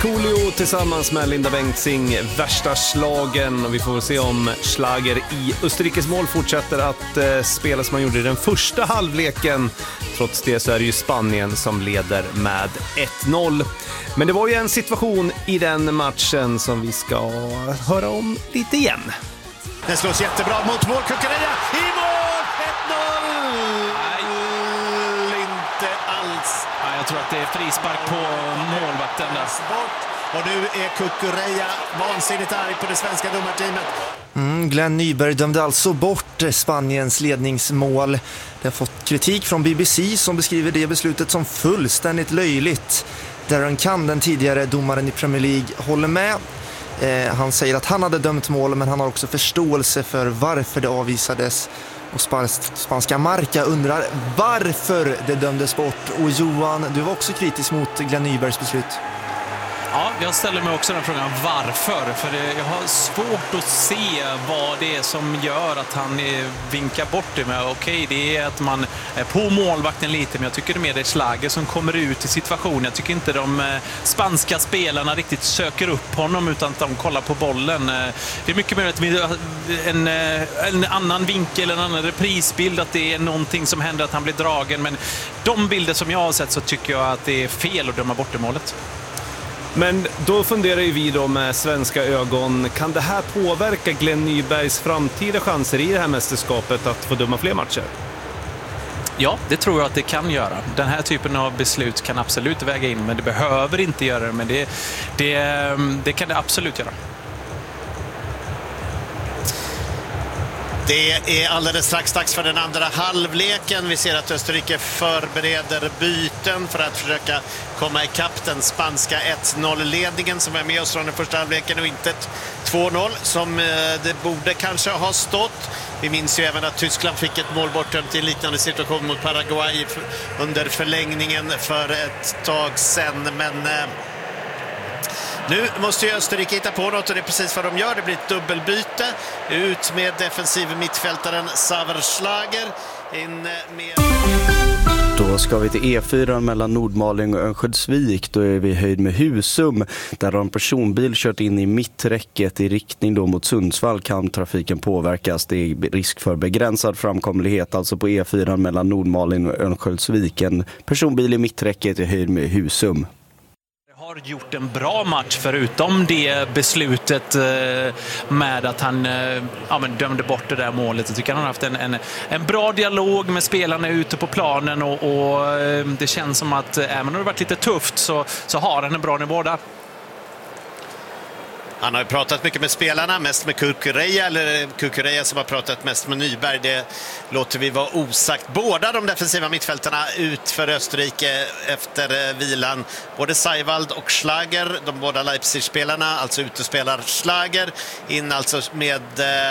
Coolio tillsammans med Linda Bengtzing, värsta slagen, och vi får se om Schlager i Österrikes mål fortsätter att spela som man gjorde i den första halvleken. Trots det så är det ju Spanien som leder med 1-0. Men det var ju en situation i den matchen som vi ska höra om lite igen. Det slås jättebra mot mål, Cucurella i mål, 1-0! Inte alls. Jag tror att det är frispark på målvakten där. Och nu är Cucurella vansinnigt arg på det svenska domarteamet. Glenn Nyberg dömde alltså bort Spaniens ledningsmål. Det har fått kritik från BBC som beskriver det beslutet som fullständigt löjligt. Darren Kahn, den tidigare domaren i Premier League, håller med. Han säger att han hade dömt mål, men han har också förståelse för varför det avvisades. Och spanska Marca undrar varför det dömdes bort. Och Johan, du var också kritisk mot Glenn Nybergs beslut. Ja, jag ställer mig också den frågan varför. För jag har svårt att se vad det är som gör att han vinkar bort det. Men okej, det är att man är på målvakten lite, men jag tycker det är mer det Schlager som kommer ut i situationen. Jag tycker inte de spanska spelarna riktigt söker upp honom, utan att de kollar på bollen. Det är mycket mer en annan vinkel, en annan reprisbild, att det är någonting som händer, att han blir dragen. Men de bilder som jag har sett så tycker jag att det är fel att döma bort det målet. Men då funderar ju vi då med svenska ögon, kan det här påverka Glenn Nybergs framtida chanser i det här mästerskapet att få döma fler matcher? Ja, det tror jag att det kan göra. Den här typen av beslut kan absolut väga in, men det behöver inte göra det. Men det kan det absolut göra. Det är alldeles strax dags för den andra halvleken. Vi ser att Österrike förbereder byten för att försöka komma ikapp den spanska 1-0-ledningen som är med oss från den första halvleken, och inte 2-0 som det borde kanske ha stått. Vi minns ju även att Tyskland fick ett mål bortdömt i en liknande situation mot Paraguay under förlängningen för ett tag sedan, men nu måste ju Österrike hitta på något, och det är precis vad de gör. Det blir ett dubbelbyte. Ut med defensiv mittfältaren Xaver Schlager. In med... Då ska vi till E4 mellan Nordmaling och Örnsköldsvik. Då är vi i höjd med Husum. Där har en personbil kört in i mitträcket i riktning då mot Sundsvall. Kan trafiken påverkas. Det är risk för begränsad framkomlighet. Alltså på E4 mellan Nordmaling och Örnsköldsvik. En personbil i mitträcket i höjd med Husum. Har gjort en bra match förutom det beslutet med att han dömde bort det där målet. Jag tycker han har haft en bra dialog med spelarna ute på planen, och det känns som att även om det har varit lite tufft så har han en bra nivå där. Han har ju pratat mycket med spelarna, mest med Cucurella, eller Cucurella som har pratat mest med Nyberg. Det låter vi vara osagt. Båda de defensiva mittfältarna ut för Österrike efter vilan. Både Seiwald och Schlager, de båda Leipzig-spelarna, alltså utespelar Schlager. In alltså med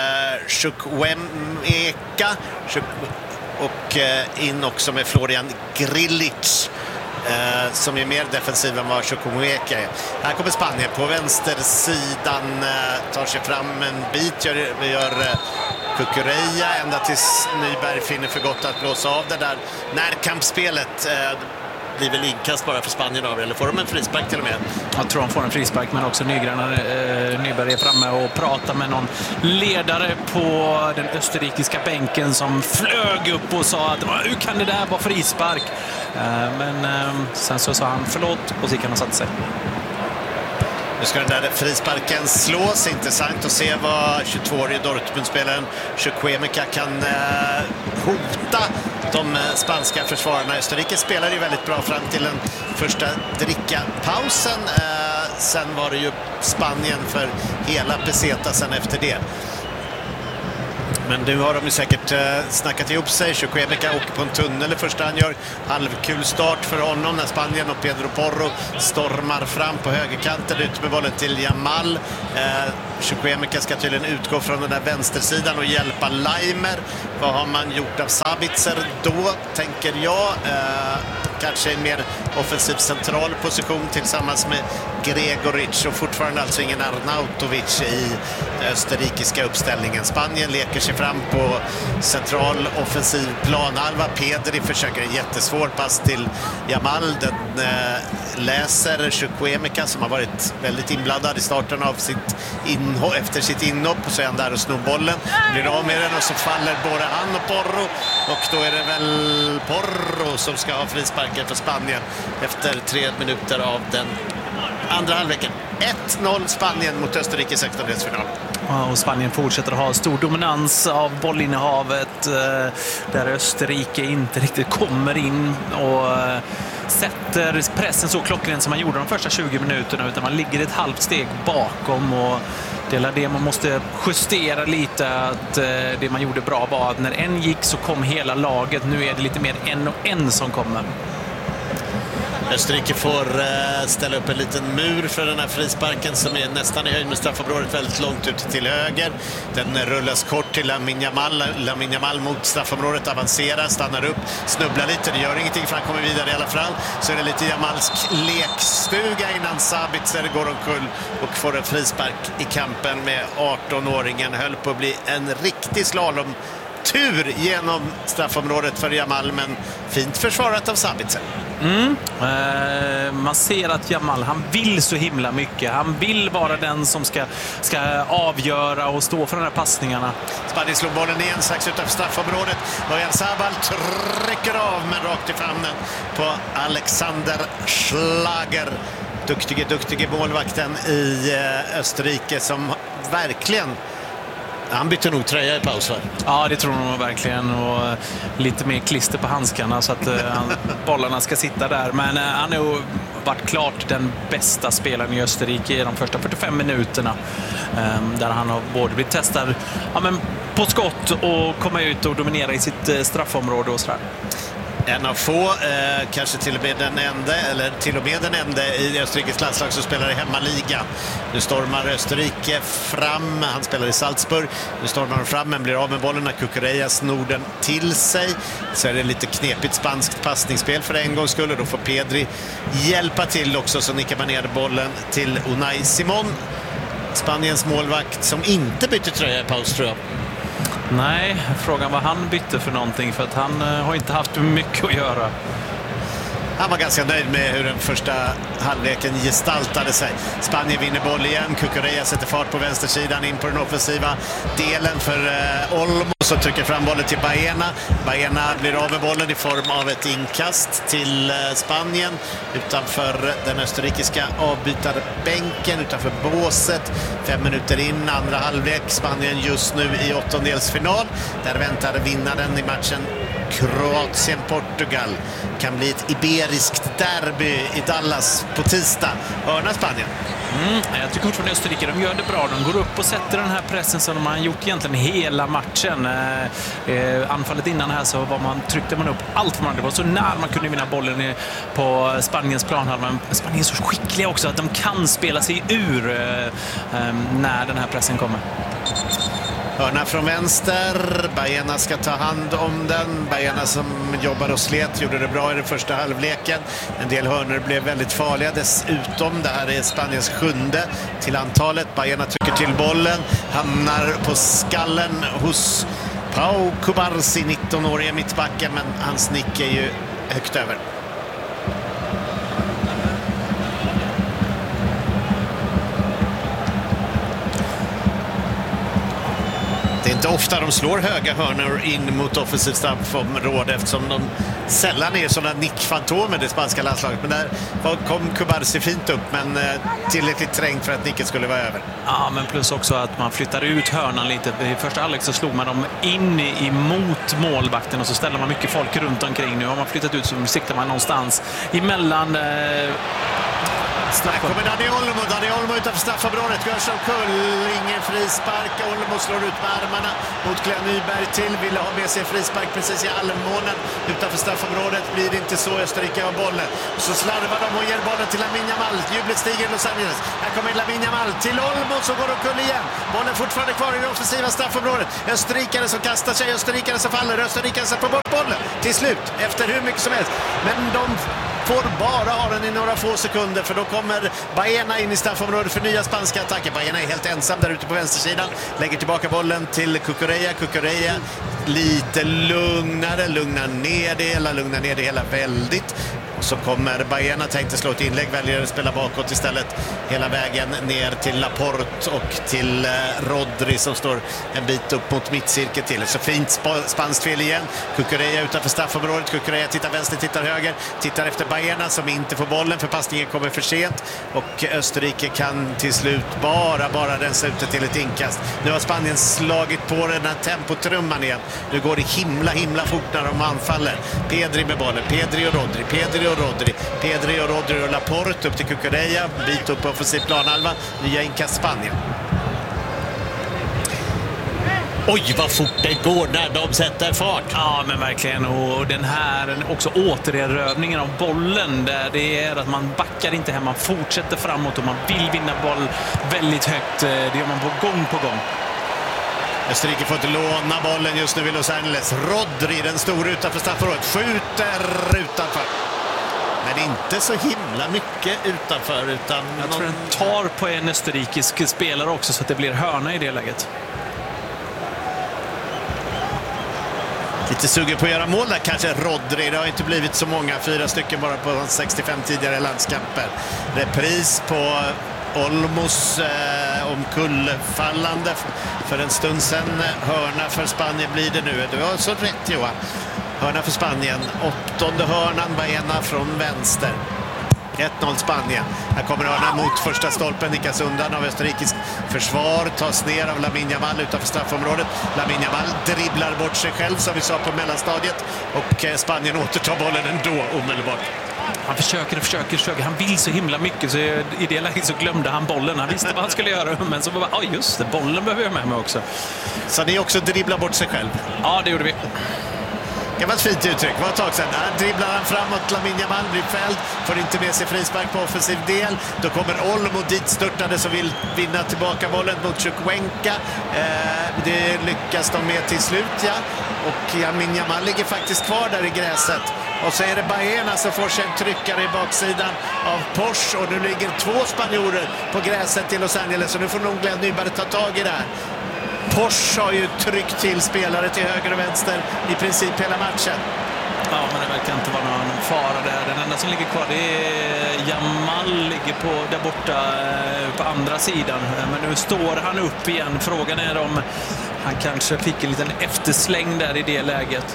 Chukwuemeka och in också med Florian Grillitsch. Som är mer defensiv än vad Chukwuemeka är. Här kommer Spanien på vänstersidan, tar sig fram en bit, gör Cucurella ända tills Nyberg finner för gott att blåsa av det där närkampsspelet. Blir väl inkast bara för Spanien av, eller får de en frispark till och med? Jag tror de får en frispark, men också Nyberg är framme och pratar med någon ledare på den österrikiska bänken som flög upp och sa att hur kan det där vara frispark? Men sen så sa han förlåt och så gick han och satte sig. Nu ska den där frisparken slås. Intressant att se vad 22-årige Dortmund-spelaren Chukwuemeka kan hota de spanska försvararna. Österrike spelar ju väldigt bra fram till den första drickapausen. Sen var det ju Spanien för hela peseta sen efter det. Men nu har de ju säkert snackat ihop sig. Chukwuemeka åker på en tunnel. Det första han gör, halvkul start för honom när Spanien och Pedro Porro stormar fram på högerkanten ut med bollen till Yamal. Chukwuemeka ska tydligen utgå från den där vänstersidan och hjälpa Leimer. Vad har man gjort av Sabitzer då, tänker jag? kanske en mer offensiv central position tillsammans med Gregoric, och fortfarande alltså ingen Arnautovic i den österrikiska uppställningen. Spanien leker sig fram på central offensiv planhalva. Pedri försöker en jättesvår pass till Yamal. Den läser Chukwuemeka, som har varit väldigt inblandad i starten av efter sitt inhopp, och så är han där och snor bollen, blir av med den, och så faller både han och Porro, och då är det väl Porro som ska ha frisparken för Spanien efter 3 minuter av den andra halvleken. 1-0 Spanien mot Österrike i 16-delsfinal. Och Spanien fortsätter att ha stor dominans av bollinnehavet, där Österrike inte riktigt kommer in och sätter pressen så klockrent som man gjorde de första 20 minuterna, utan man ligger ett halvt steg bakom, och det är det man måste justera lite. Att det man gjorde bra var att när en gick så kom hela laget. Nu är det lite mer en och en som kommer. Österrike får ställa upp en liten mur för den här frisparken som är nästan i höjd med straffområdet, väldigt långt ut till höger. Den rullas kort till Lamine Yamal mot straffområdet, avancerar, stannar upp, snubblar lite, det gör ingenting för han kommer vidare i alla fall. Så är det lite Yamalsk lekstuga innan Sabitzer går omkull och får en frispark i kampen med 18-åringen. Höll på att bli en riktig slalomtur genom straffområdet för Yamal, men fint försvarat av Sabitzer. Man ser att Yamal, han vill så himla mycket. Han vill vara den som ska avgöra och stå för de här passningarna. Spanien slår bollen igen strax utanför straffområdet. Oyarzabal trycker av, men rakt i famnen på Alexander Schlager. Duktige målvakten i Österrike, som verkligen... Han bytte nog tröja i paus, va? Ja, det tror jag verkligen. Och lite mer klister på handskarna så att bollarna ska sitta där. Men han har varit klart den bästa spelaren i Österrike i de första 45 minuterna. Där han har både blivit testad på skott och komma ut och dominera i sitt straffområde och sådär. En av få, kanske till och med den enda i Österrikes landslag som spelar i hemmaliga. Nu stormar Österrike fram, han spelar i Salzburg. Nu stormar han fram men blir av med bollen när Cucurella snor den till sig. Så är det lite knepigt spanskt passningsspel för en gångs skull, och då får Pedri hjälpa till också, så nickar man ner bollen till Unai Simon. Spaniens målvakt som inte bytte tröja i paus, tror jag. Nej, frågan vad han bytte för någonting, för att han har inte haft mycket att göra. Han var ganska nöjd med hur den första halvleken gestaltade sig. Spanien vinner boll igen. Cucurella sätter fart på vänstersidan in på den offensiva delen för Olmo, som trycker fram bollen till Baena. Baena blir av med bollen i form av ett inkast till Spanien utanför den österrikiska avbytarbänken, utanför båset. 5 minuter in, andra halvlek. Spanien just nu i 8-delsfinal. Där väntar vinnaren i matchen Kroatien-Portugal. Kan bli ett iberiskt derby i Dallas på tisdag. Hörna Spanien. Jag tycker fortfarande Österrike, de gör det bra. De går upp och sätter den här pressen som de har gjort egentligen hela matchen. Anfallet innan här så tryckte man upp allt för man. Det var så när man kunde vinna bollen på Spaniens planhalva. Men Spanien är så skickliga också att de kan spela sig ur när den här pressen kommer. Hörna från vänster. Baena ska ta hand om den. Baena som jobbar och slet gjorde det bra i den första halvleken. En del hörnor blev väldigt farliga dessutom. Det här är Spaniens 7:e till antalet. Baena trycker till bollen. Hamnar på skallen hos Pau Cubarsí, 19-åriga mittbacken. Men hans nick är ju högt över. Det är inte ofta de slår höga hörnor in mot offensivt straffområde, eftersom de sällan är sådana nickfantomer i det spanska landslaget. Men där kom Cubarsí fint upp, men tillräckligt trängt för att nicken skulle vara över. Ja, men plus också att man flyttar ut hörnan lite. I första halvlek så slog man dem in emot målvakten och så ställer man mycket folk runt omkring. Nu har man flyttat ut, så siktar man någonstans emellan straffen. Här kommer Dani Olmo utanför straffområdet. Görs omkull, ingen frispark. Olmo slår ut med armarna mot Glenn Nyberg till. Ville ha med sig frispark precis i halvmånen utanför straffområdet. Blir det inte så, Österrike har bollen. Så slarvar de och ger bollen till Lamine Yamal. Jublet stiger i Los Angeles. Här kommer Lamine Yamal till Olmo som går omkull igen. Bollen fortfarande kvar i det offensiva straffområdet. Österrikare som kastar sig, österrikare som faller, österrikare som får bort bollen till slut efter hur mycket som helst. Men de får bara ha den i några få sekunder, för då kommer Baena in i straffområdet för nya spanska attacker. Baena är helt ensam där ute på vänstersidan. Lägger tillbaka bollen till Cucurella. Cucurella lite lugnare, lugnar ner det hela väldigt. Och så kommer Baena, tänkte slå ett inlägg, väljer att spela bakåt istället hela vägen ner till Laporte och till Rodri som står en bit upp mot mittcirkeln till. Så fint spanskt fel igen. Cucurella utanför straffområdet. Cucurella tittar vänster, tittar höger, tittar efter Baena som inte får bollen för passningen kommer för sent. Och Österrike kan till slut bara rensa ut det till ett inkast. Nu har Spanien slagit på den här tempotrumman igen. Nu går det himla fort när de anfaller. Pedri med bollen, Pedri och Rodri och Laporte upp till Cucurella, bit upp på offensiv planhalva, nya inkast Spanien. Oj, vad fort det går när de sätter fart. Ja, men verkligen. Och den här också återerövningen av bollen, där det är att man backar inte hem, man fortsätter framåt och man vill vinna boll väldigt högt. Det gör man på gång. Österrike får inte låna bollen just nu i Los Angeles. Rodri, den stora utanför straffområdet, skjuter utanför. Men inte så himla mycket utanför, utan jag tror den tar på en österrikisk spelare också, så att det blir hörna i det läget. Lite sugen på att göra mål där kanske Rodri. Det har inte blivit så många, 4 stycken bara på 65 tidigare landskamper. Repris på Olmos omkullfallande för en stund sedan. Hörna för Spanien blir det nu. Du har så rätt, Johan. Hörna för Spanien. 8:e hörnan, Baena från vänster. 1-0 Spanien. Här kommer hörnan mot första stolpen, nickas undan av österrikisk försvar, tas ner av Lamine Yamal utanför straffområdet. Lamine Yamal dribblar bort sig själv som vi sa på mellanstadiet, och Spanien återtar bollen ändå omedelbart. Han försöker. Han vill så himla mycket, så i det läget så glömde han bollen. Han visste vad han skulle göra, men så bara, just det, bollen behöver jag med mig också. Så ni också dribblar bort sig själv? Ja, det gjorde vi. Det var ett fint uttryck. Det var ett tag sedan. Där dribblar han framåt. Lamine Yamal blir fälld. Får inte med sig frispark på offensiv del. Då kommer Olmo dit störtade som vill vinna tillbaka bollen mot Chukwuemeka. Det lyckas de med till slut, ja. Och Lamine Yamal ligger faktiskt kvar där i gräset. Och så är det Baena som får sig en tryckare i baksidan av Porsche. Och nu ligger 2 spanjorer på gräset till Los Angeles. Så nu får nog Glenn Nyberg ta tag i det här. Porsche har ju tryckt till spelare till höger och vänster i princip hela matchen. Ja, men det verkar inte vara någon fara där. Den enda som ligger kvar, det är Yamal, ligger där borta på andra sidan. Men nu står han upp igen. Frågan är om han kanske fick en liten eftersläng där i det läget.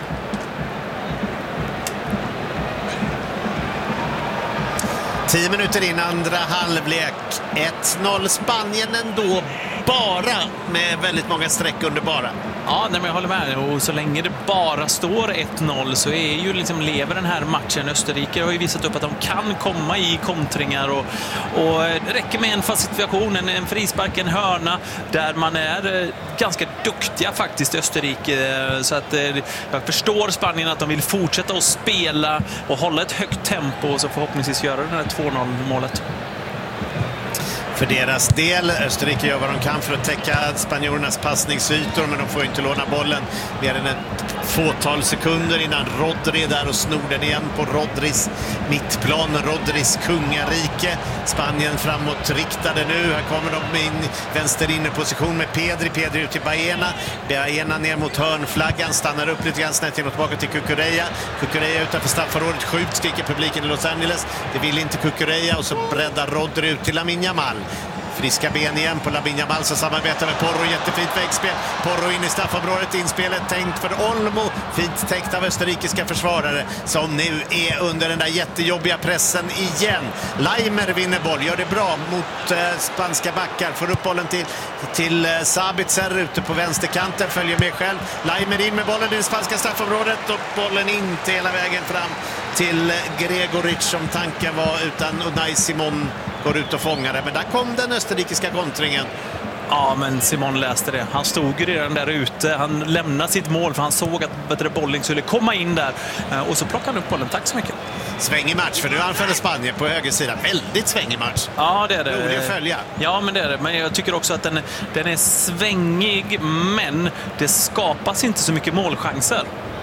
Tio minuter in andra halvlek. 1-0 Spanien ändå, bara med väldigt många streck under bara. Ja, men jag håller med. Och så länge det bara står 1-0 så är ju lever den här matchen. Österrike har ju visat upp att de kan komma i kontringar och det räcker med en fast situation, en frispark, en hörna, där man är ganska duktiga faktiskt, Österrike. Så att jag förstår Spanien att de vill fortsätta att spela och hålla ett högt tempo och så förhoppningsvis göra det här 2-0-målet. För deras del, Österrike gör vad de kan för att täcka spanjorernas passningsytor, men de får inte låna bollen mer än ett fåtal sekunder innan Rodri är där och snor den igen på Rodris mittplan, Rodris kungarike. Spanien framåt riktade nu, här kommer de in vänster inne position med Pedri ut till Baena ner mot hörnflaggan, stannar upp lite grann snett genom tillbaka till Cucurella utanför straffområdet, skjut, skriker publiken i Los Angeles. Det vill inte Cucurella och så breddar Rodri ut till Lamine Yamal. Friska ben igen på Lamine Yamal som samarbetar med Porro. Jättefint vägspel. Porro in i straffområdet. Inspelet tänkt för Olmo. Fint täckt av österrikiska försvarare som nu är under den där jättejobbiga pressen igen. Leimer vinner boll. Gör det bra mot spanska backar. Får upp bollen till Sabitzer ute på vänsterkanten. Följer med själv. Leimer in med bollen i det spanska straffområdet och bollen inte hela vägen fram till Gregoric som tanken var, utan Unai Simon går ut och fångar det. Men där kom den österrikiska kontringen. Ja, men Simon läste det. Han stod ju redan där ute. Han lämnade sitt mål för han såg att Bolling skulle komma in där. Och så plockade han upp bollen. Tack så mycket. Svängig match, för nu anfaller Spanien på högersidan. Väldigt svängig match. Ja, det är det. Rolig att följa. Ja, men det är det. Men jag tycker också att den är svängig, men det skapas inte så mycket målchanser.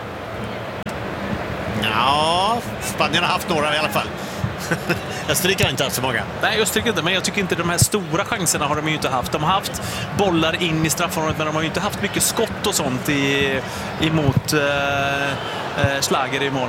Ja, Spanien har haft några i alla fall. Österrike har inte haft så många. Nej, Österrike inte, men jag tycker inte de här stora chanserna har de ju inte haft. De har haft bollar in i straffområdet, men de har ju inte haft mycket skott och sånt emot Schlager i mål.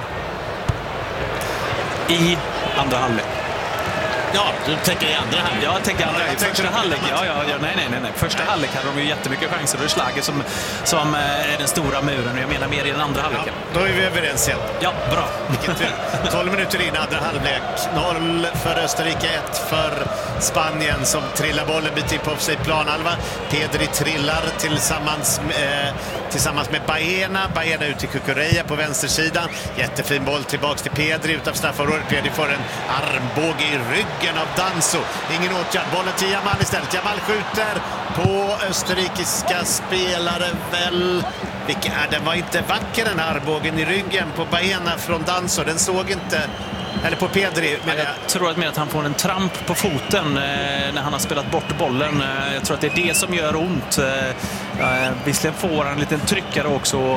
I andra halvlek. Ja, du tänker i andra halvlek. Jag tänker andra halvlek. Första halvlek, nej. Första halvlek hade de ju jättemycket chanser. Och Schlager som är den stora muren. Jag menar mer i den andra halvleken. Ja, då är vi överens igen. Ja, bra. Vilken tur. 12 minuter in andra halvlek. 0 för Österrike, 1 för Spanien som trillar bollen bit in på sig planhalva. Pedri trillar tillsammans med Baena. Baena ut till Cucurella på vänstersidan. Jättefin boll tillbaks till Pedri utanför straffområdet. Pedri får en armbåge i ryggen av Danso. Ingen åtgärd. Bollen till Jamal istället. Jamal skjuter på österrikiska spelare väl. Den var inte vacker, den armbågen i ryggen på Baena från Danso. Den såg inte... Eller på Pedri. Men jag tror att han får en tramp på foten när han har spelat bort bollen. Jag tror att det är det som gör ont. Visserligen får han en liten tryckare också.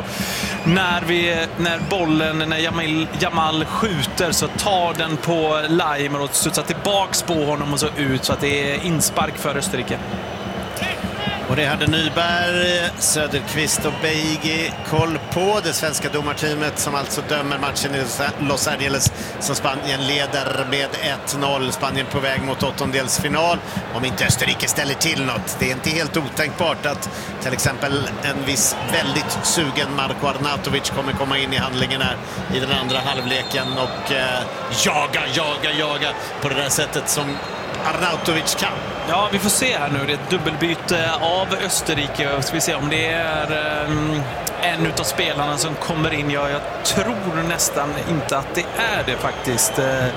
När Jamal skjuter så tar den på Laimer och studsar tillbaks på honom och så ut, så att det är inspark för Österrike. Och det hade Nyberg, Söderqvist och Beigi koll på. Det svenska domarteamet som alltså dömer matchen i Los Angeles som Spanien leder med 1-0. Spanien på väg mot åttondelsfinal. Om inte Österrike ställer till något. Det är inte helt otänkbart att till exempel en viss väldigt sugen Marko Arnautovic kommer komma in i handlingen här i den andra halvleken och jaga på det där sättet som Arnautovic kan. Ja, vi får se här nu. Det är ett dubbelbyte av Österrike. Ska vi se om det är en utav spelarna som kommer in. Jag tror nästan inte att det är det faktiskt.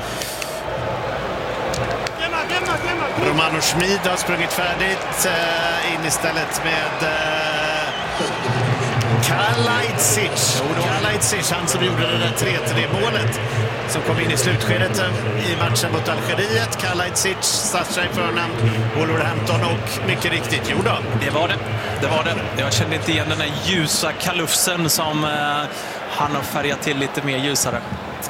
Romano Schmid har sprungit färdigt in istället med Kalajdzic, han som gjorde det där 3-3-målet som kom in i slutskedet i matchen mot Algeriet. Kalajdzic, startar i förnamn, Wolverhampton och mycket riktigt, jo då. Det var det. Jag kände inte igen den här ljusa kalufsen som han har färgat till lite mer ljusare.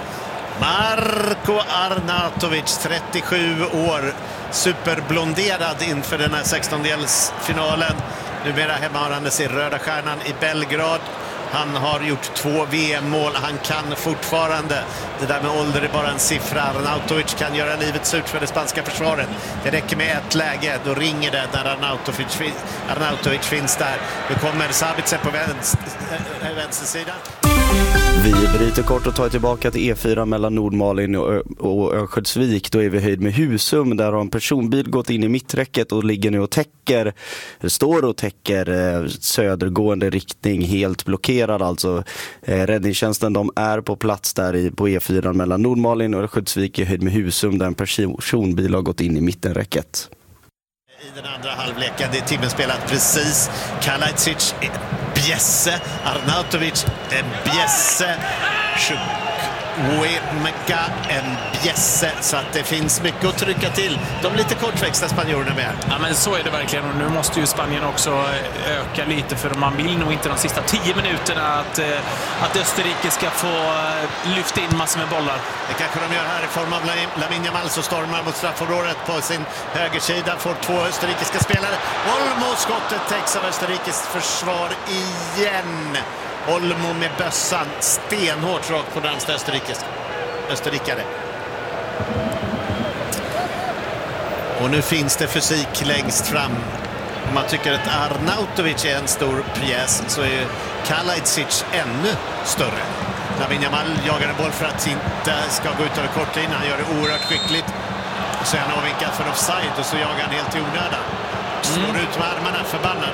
Marko Arnautovic, 37 år, superblonderad inför den här 16-delsfinalen. Numera hemmaharandes i Röda Stjärnan i Belgrad. Han har gjort 2 VM-mål. Han kan fortfarande. Det där med ålder är bara en siffra. Arnautovic kan göra livet surt för det spanska försvaret. Det räcker med ett läge. Då ringer det när Arnautovic finns där. Nu kommer Sabitzer på vänstersidan. Vi bryter kort och tar tillbaka till E4 mellan Nordmalin och Örnsköldsvik. Då är vi höjd med Husum. Där har en personbil gått in i mitträcket och ligger nu och står och täcker södergående riktning. Helt blockerad alltså. Räddningstjänsten, de är på plats där på E4 mellan Nordmalin och Örnsköldsvik i höjd med Husum. Där en personbil har gått in i mittenräcket. I den andra halvleken, det är timmen spelat precis. Kalajdzic, bjässe. Arnautovic, en bjässe. Chukwuemeka, en bjässe. Så att det finns mycket att trycka till. De lite kortväxta spanjorerna med. Ja, men så är det verkligen. Och nu måste ju Spanien också öka lite, för man vill nog inte de sista 10 minuterna att Österrike ska få lyfta in massor med bollar. Det kanske de gör här i form av Lamine Yamal som stormar mot straffområdet på sin högersida. Får 2 österrikiska spelare. Olmo, skottet täcks av Österrikes försvar igen. Olmo med bössan stenhårt rakt på närmsta österrikare. Och nu finns det fysik längst fram. Om man tycker att Arnautovic är en stor pjäs så är Kalajdzic ännu större. Lamine Yamal jagar en boll för att inte ska gå ut över kortlinjen. Han gör det oerhört skickligt. Och så är han avvinkad för offside och så jagar han helt i onödan. Slår ut med armarna, förbannad.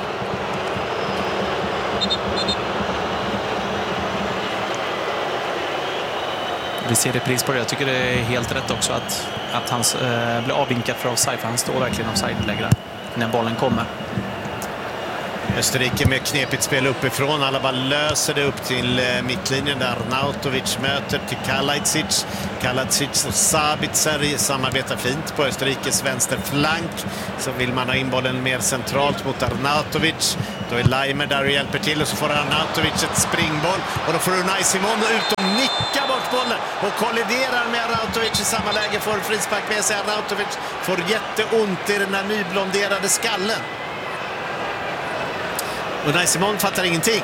Vi ser repris på det. Jag tycker det är helt rätt också att han blir avvinkad för offside, för han står verkligen offside-läge där när bollen kommer. Österrike med knepigt spel uppifrån. Alaba löser det upp till mittlinjen där Arnautovic möter till Kalajic. Kalajic och Sabitzer samarbetar fint på Österrikes vänsterflank. Så vill man ha in bollen mer centralt mot Arnautovic. Då är Leimer där och hjälper till, och så får Arnautovic ett springboll. Och då får Unai Simon ut och nicka bort bollen och kolliderar med Arnautovic i samma läge. Får frispark med sig. Arnautovic får jätteont i den här nyblonderade skallen. Unai Simon fattar ingenting.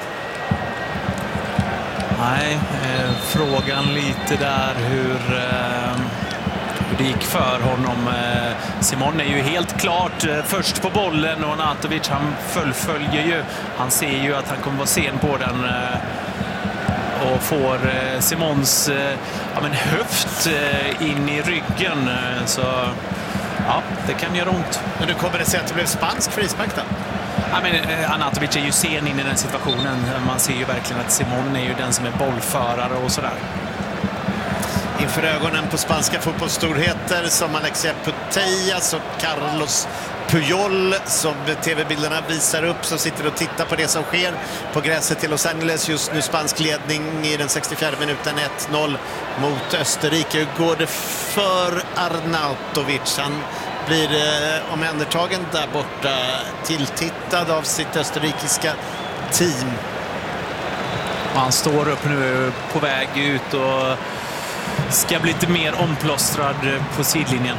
Nej, frågan lite där hur det gick för honom. Simon är ju helt klart först på bollen, och Arnautovic, han fullföljer ju. Han ser ju att han kommer vara sen på den och får Simons höft in i ryggen. Så ja, det kan göra ont. Men nu kommer det sig att det blev spansk frispark då? Ja, men Arnautovic är ju sen in i den situationen. Man ser ju verkligen att Simon är ju den som är bollförare och sådär. Inför ögonen på spanska fotbollsstorheter som Alexia Putellas och Carlos Puyol, som tv-bilderna visar upp, som sitter och tittar på det som sker på gräset i Los Angeles. Just nu spansk ledning i den 64 minuten, 1-0 mot Österrike. Hur går det för Arnautovic? Han blir omhändertagen där borta, tilltittad av sitt österrikiska team. Han står upp nu på väg ut och ska bli lite mer omplåstrad på sidlinjen.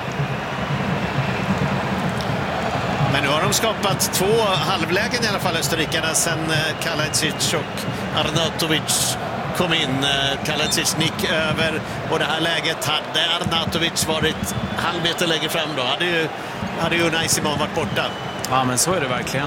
Men nu har de skapat 2 halvlägen i alla fall, österrikarna, sen Kalajic och Arnautovic kom in. Kalajic nick över, och det här läget hade Arnautovic varit halvmeter längre fram då hade ju Unai Simon varit borta. Ja, men så är det verkligen.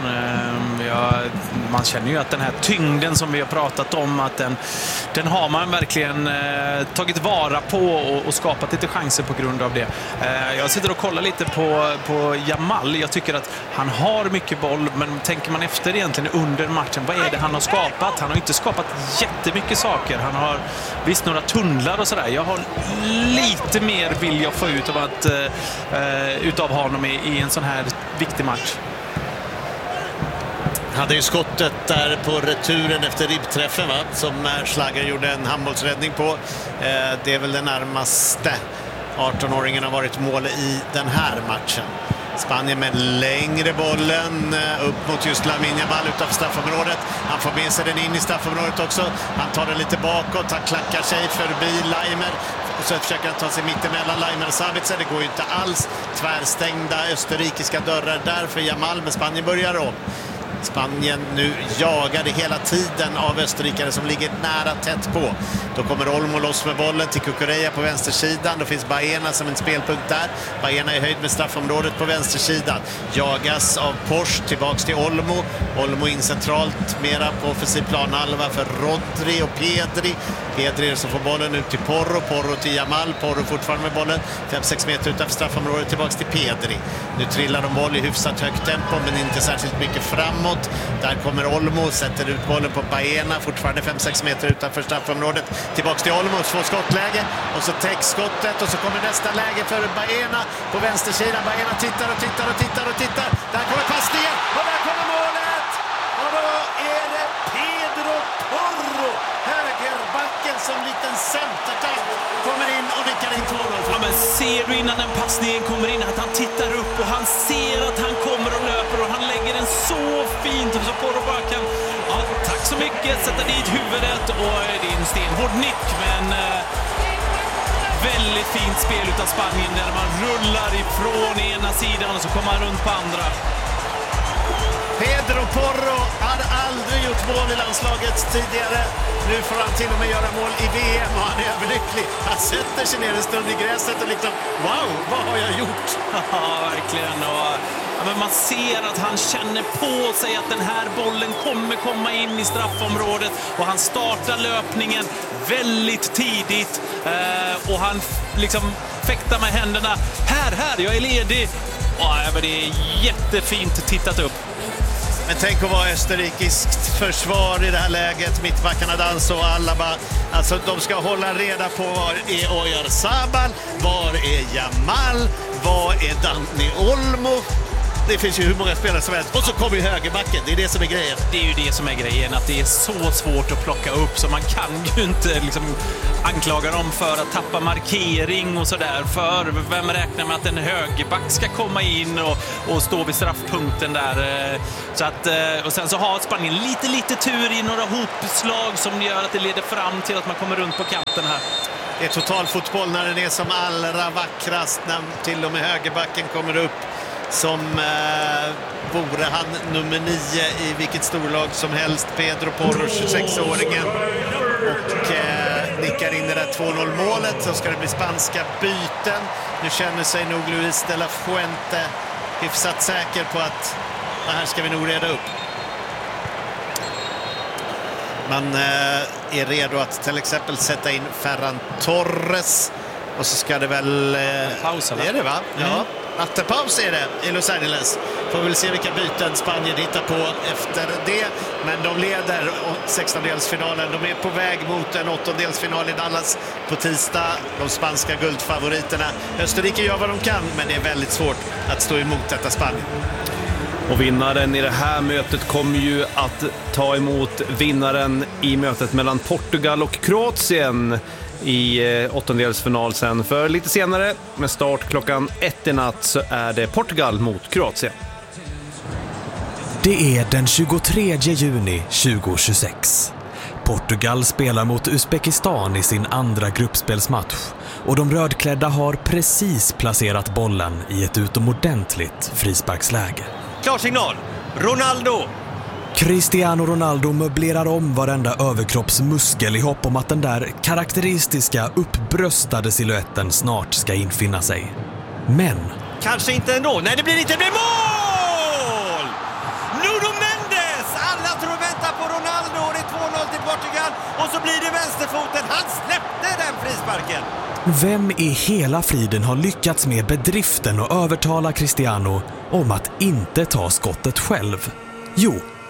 Man känner ju att den här tyngden som vi har pratat om, att den har man verkligen tagit vara på och skapat lite chanser på grund av det. Jag sitter och kollar lite på Yamal. Jag tycker att han har mycket boll, men tänker man efter egentligen under matchen, vad är det han har skapat? Han har inte skapat jättemycket saker. Han har visst några tunnlar och sådär. Jag har lite mer vill jag få ut av utav honom i en sån här viktig match. Hade ju skottet där på returen efter ribbträffen, som Schlager gjorde en handbollsräddning på. Det är väl den närmaste 18-åringen har varit mål i den här matchen. Spanien med längre bollen upp mot just Lamine Yamal utanför straffområdet. Han får med sig den in i straffområdet också. Han tar den lite bakåt, han klackar sig förbi Leimer. Och så försöker han ta sig mittemellan Leimer och Sabitzer. Det går ju inte alls. Tvärstängda österrikiska dörrar där för Yamal, men Spanien börjar om. Spanien nu jagade hela tiden av österrikare som ligger nära tätt på. Då kommer Olmo loss med bollen till Cucurella på vänstersidan. Då finns Baena som en spelpunkt där. Baena är höjd med straffområdet på vänstersidan. Jagas av Porsche tillbaks till Olmo. Olmo in centralt, mera på offensiv planhalva för Rodri och Pedri. Pedri som får bollen ut till Porro. Porro till Yamal. Porro fortfarande med bollen 5-6 meter utanför straffområdet tillbaks till Pedri. Nu trillar de boll i hyfsat högt tempo, men inte särskilt mycket framåt. Där kommer Olmo, sätter ut bollen på Baena, fortfarande 5-6 meter utanför straffområdet. Tillbaks till Olmo, två skottläge, och så täcks skottet, och så kommer nästa läge för Baena på vänstersidan. Baena tittar och tittar och tittar och tittar. Där kommer passningen, och där kommer målet! Och då är det Pedro Porro, högerbacken, som liten centertapp kommer in och nickar in 2-0. Ja, men ser du innan den passningen kommer in att han tittar upp och han ser att han kommer och löper, och han lägger den så fint så Porro bara kan, ja, tack så mycket, sätta dit huvudet, och det är en stenhård nick, men väldigt fint spel utav Spanien där man rullar ifrån ena sidan och så kommer han runt på andra. Pedro Porro hade aldrig gjort mål i landslaget tidigare. Nu får han till och med göra mål i VM, och han är överlycklig. Han sätter sig ner en stund i gräset och liksom, wow, vad har jag gjort? Ja, verkligen. Men man ser att han känner på sig att den här bollen kommer komma in i straffområdet, och han startar löpningen väldigt tidigt, och han liksom fäktar med händerna. Här, jag är ledig. Ja, men det är jättefint tittat upp. Men tänk att vara österrikiskt försvar i det här läget. Mittbackarna Danso och Alaba. Alltså de ska hålla reda på var är Oyarzabal, var är Jamal, var är Dani Olmo. Det finns ju hur många spelare som helst. Och så kommer ju högerbacken, det är det som är grejen. Det är ju det som är grejen, att det är så svårt att plocka upp så man kan ju inte liksom anklaga dem för att tappa markering och sådär. För vem räknar med att en högerback ska komma in och stå vid straffpunkten där. Så att, och sen så har Spanien lite tur i några hopslag som gör att det leder fram till att man kommer runt på kanten här. Det är totalfotboll när den är som allra vackrast, när till och med högerbacken kommer upp som vore han nummer 9 i vilket storlag som helst. Pedro Porro, 26-åringen, och nickar in det där 2-0-målet. Så ska det bli spanska byten. Nu känner sig nog Luis de la Fuente hyfsat säker på att det här ska vi nog reda upp. Man är redo att till exempel sätta in Ferran Torres. Och så ska det väl... paus, eller? Är det, va? Ja. Nattepaus är det i Los Angeles. Får väl se vilka byten Spanien hittar på efter det. Men de leder 16-delsfinalen. De är på väg mot en 8-delsfinal i Dallas på tisdag. De spanska guldfavoriterna. Österrike gör vad de kan, men det är väldigt svårt att stå emot detta Spanien. Och vinnaren i det här mötet kommer ju att ta emot vinnaren i mötet mellan Portugal och Kroatien i åttondelsfinal sen. För lite senare, med start klockan 1 i natt, så är det Portugal mot Kroatien. Det är den 23 juni 2026. Portugal spelar mot Uzbekistan i sin andra gruppspelsmatch och de rödklädda har precis placerat bollen i ett utomordentligt frisparksläge. Klarsignal, Ronaldo! Cristiano Ronaldo möblerar om varenda överkroppsmuskel i hopp om att den där karaktäristiska uppbröstade siluetten snart ska infinna sig. Men... kanske inte ändå. Nej, det blir mål! Nuno Mendes! Alla tror vänta på Ronaldo och det är 2-0 till Portugal. Och så blir det vänsterfoten. Han släppte den frisparken. Vem i hela friden har lyckats med bedriften och övertala Cristiano om att inte ta skottet själv? Jo,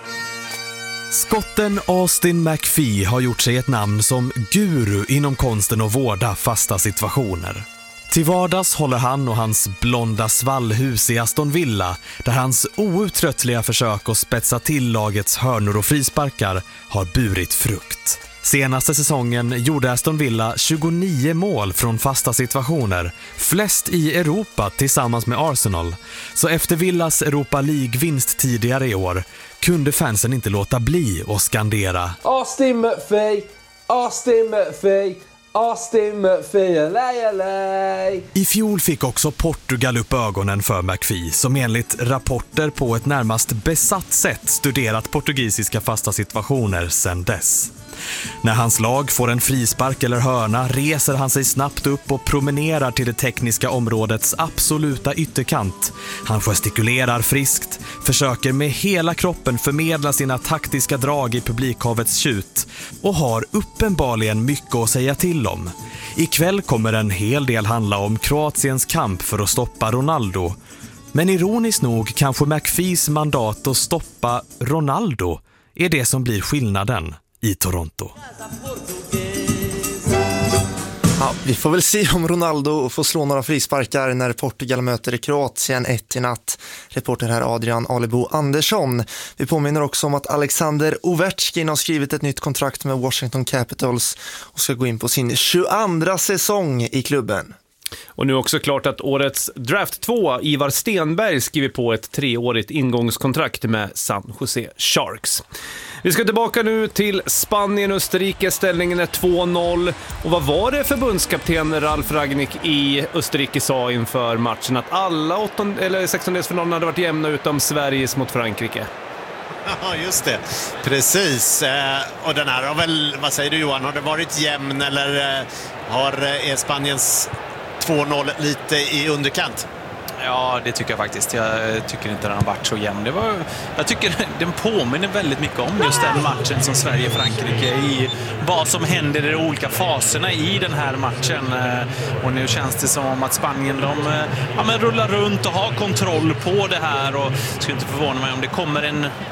skotten Austin McPhee har gjort sig ett namn som guru inom konsten att vårda fasta situationer. Till vardags håller han och hans blonda svallhus i Aston Villa, där hans outtröttliga försök att spetsa till lagets hörnor och frisparkar har burit frukt. Senaste säsongen gjorde Aston Villa 29 mål från fasta situationer, flest i Europa tillsammans med Arsenal. Så efter Villas Europa League-vinst tidigare i år kunde fansen inte låta bli att skandera Austin McPhee, Austin McPhee, Austin McPhee, lej. I fjol fick också Portugal upp ögonen för McPhee, som enligt rapporter på ett närmast besatt sätt studerat portugisiska fasta situationer sedan dess. När hans lag får en frispark eller hörna reser han sig snabbt upp och promenerar till det tekniska områdets absoluta ytterkant. Han gestikulerar friskt, försöker med hela kroppen förmedla sina taktiska drag i publikhavets tjut och har uppenbarligen mycket att säga till om. Ikväll kommer en hel del handla om Kroatiens kamp för att stoppa Ronaldo. Men ironiskt nog kanske McPhees mandat att stoppa Ronaldo är det som blir skillnaden i Toronto. Ja, vi får väl se om Ronaldo får slå några frisparkar när Portugal möter Kroatien 1 i natt. Reporter här Adrian Alebo Andersson. Vi påminner också om att Alexander Ovechkin har skrivit ett nytt kontrakt med Washington Capitals och ska gå in på sin 22:a säsong i klubben. Och nu är också klart att årets Draft 2, Ivar Stenberg, skriver på ett 3-årigt ingångskontrakt med San Jose Sharks. Vi ska tillbaka nu till Spanien-Österrike. Ställningen är 2-0. Och vad var det förbundskapten Ralf Rangnick i Österrike sa inför matchen? Att alla 16-delsfinalerna hade varit jämna utom Sveriges mot Frankrike. Ja, just det. Precis. Och den här har väl, vad säger du Johan, har det varit jämn eller är Spaniens 2-0 lite i underkant? Ja, det tycker jag faktiskt. Jag tycker inte den har varit så jämn. Jag tycker den påminner väldigt mycket om just den matchen som Sverige-Frankrike i vad som händer i de olika faserna i den här matchen. Och nu känns det som att Spanien rullar runt och har kontroll på det här. Och jag skulle inte förvåna mig om det kommer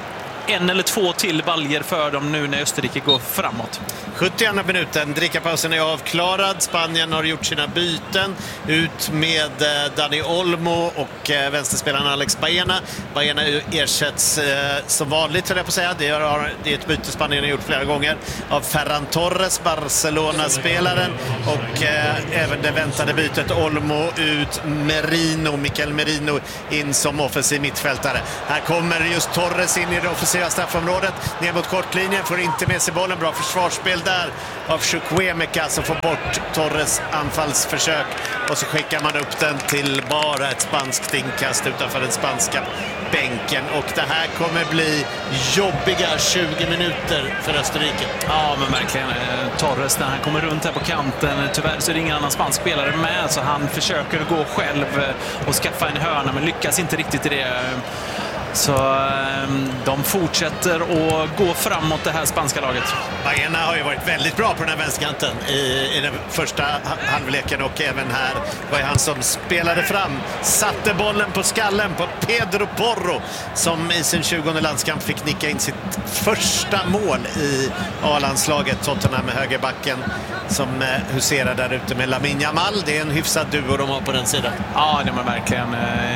en eller två till baljer för dem nu när Österrike går framåt. 72 minuten, drickapausen är avklarad. Spanien har gjort sina byten. Ut med Dani Olmo och vänsterspelaren Alex Baena. Baena ersätts som vanligt, tror jag på att säga. Det är ett byte Spanien har gjort flera gånger av Ferran Torres, Barcelona-spelaren. Och även det väntade bytet Olmo ut, Mikel Merino in som offensiv mittfältare. Här kommer just Torres in i det offensiva straffområdet. Ner mot kortlinjen, får inte med sig bollen. Bra försvarsspel där av Chukwuemeka som får bort Torres anfallsförsök. Och så skickar man upp den till bara ett spanskt inkast utanför den spanska bänken. Och det här kommer bli jobbiga 20 minuter för Österrike. Ja, men verkligen. Torres när han kommer runt här på kanten. Tyvärr så är det ingen annan spansk spelare med, så han försöker gå själv och skaffa en hörna men lyckas inte riktigt i det. Så de fortsätter att gå framåt det här spanska laget. Baena har ju varit väldigt bra på den här vänsterkanten i den första halvleken, och även här var han som spelade fram, satte bollen på skallen på Pedro Porro som i sin 20:e landskamp fick nicka in sitt första mål i A-landslaget. Tottenham med högerbacken som huserar där ute med Lamine Yamal. Det är en hyfsad duo de har på den sidan. Ja, det är verkligen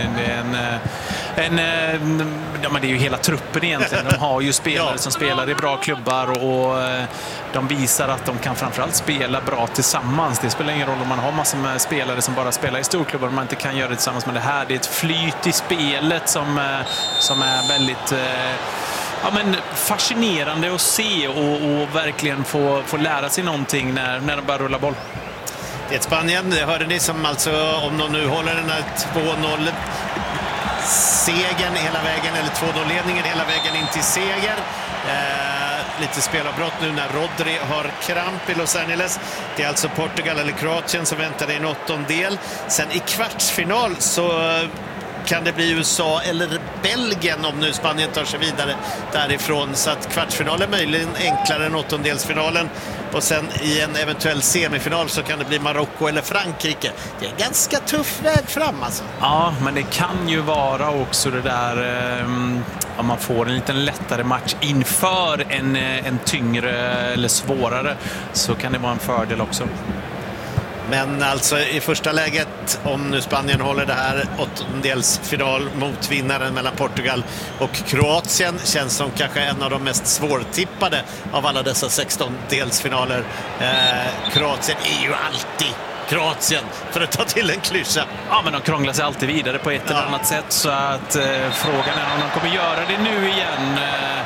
det är ju hela truppen egentligen. De har ju spelare som spelar i bra klubbar och de visar att de kan framförallt spela bra tillsammans. Det spelar ingen roll om man har massor med spelare som bara spelar i storklubbar, man inte kan göra det tillsammans. Men det här, det är ett flyt i spelet som är väldigt fascinerande att se och verkligen få lära sig någonting när de börjar rulla boll. Det är ett Spanien, det hörde ni, som alltså, om de nu håller den här 2-0 segern hela vägen, eller 2-0-ledningen hela vägen in till seger. Lite spelavbrott nu när Rodri har kramp i Los Angeles. Det är alltså Portugal eller Kroatien som väntar i en åttondel. Sen i kvartsfinal så kan det bli USA eller Belgien om nu Spanien tar sig vidare därifrån. Så att kvartsfinalen är möjligen enklare än åttondelsfinalen. Och sen i en eventuell semifinal så kan det bli Marocko eller Frankrike. Det är en ganska tuff väg fram alltså. Ja, men det kan ju vara också det där om man får en liten lättare match inför en tyngre eller svårare, så kan det vara en fördel också. Men alltså i första läget, om nu Spanien håller det här, åttondelsfinal mot vinnaren mellan Portugal och Kroatien, känns som kanske en av de mest svårtippade av alla dessa 16-delsfinaler. Kroatien är ju alltid Kroatien, för att ta till en klyscha. Ja, men de krånglar sig alltid vidare på ett eller annat sätt, så att frågan är om de kommer göra det nu igen.